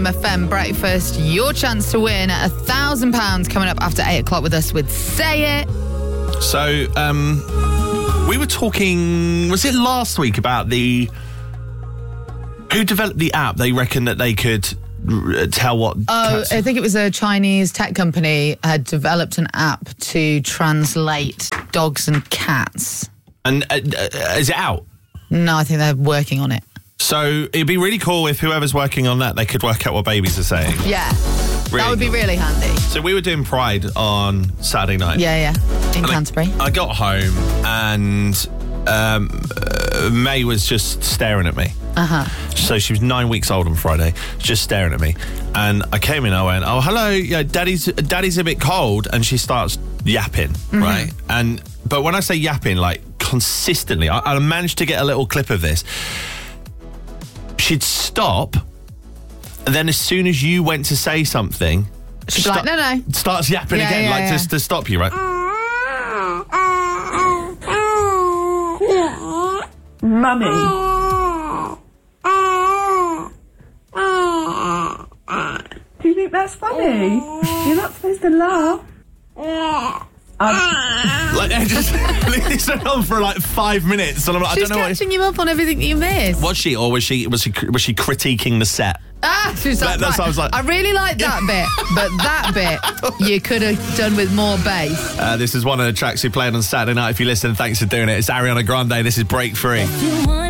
FM breakfast, your chance to win £1,000 coming up after 8 o'clock with us with Say It. So, we were talking, was it last week, about who developed the app? They reckon that they could tell what... I think it was a Chinese tech company had developed an app to translate dogs and cats. And is it out? No, I think they're working on it. So it'd be really cool if whoever's working on that, they could work out what babies are saying. Yeah. Really That would be really handy. So we were doing Pride on Saturday night. Yeah. In Canterbury. I got home and May was just staring at me. So she was 9 weeks old on Friday, just staring at me. And I came in, I went, oh, hello, yeah, daddy's a bit cold. And she starts yapping, right? But when I say yapping, like consistently, I managed to get a little clip of this. She'd stop, and then as soon as you went to say something, she'd be like, no. Starts yapping again, just to stop you, right? Mummy. Do you think that's funny? You're not supposed to laugh. Just this went on for like 5 minutes, and I'm like, She's I don't know. catching you up on everything that you missed. Was she, or was she critiquing the set? She was like, That's what I was like. I really like that bit, but that bit you could have done with more bass. This is one of the tracks we played on Saturday night. If you listen, thanks for doing it. It's Ariana Grande. This is Break Free.